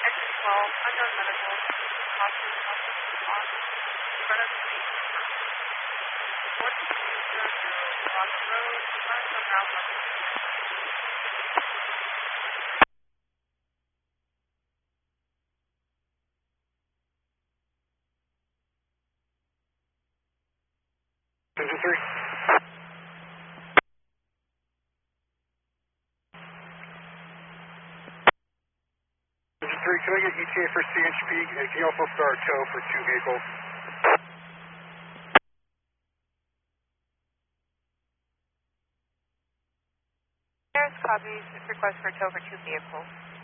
Exit 12, unknown medical, caution, on front of the station. 4200 Rock Road, front from Mount Level. Engine 3. Engine 3, can I get ETA for CHP, and can you also start tow for 2 vehicles? There's copies, request for tow for 2 vehicles.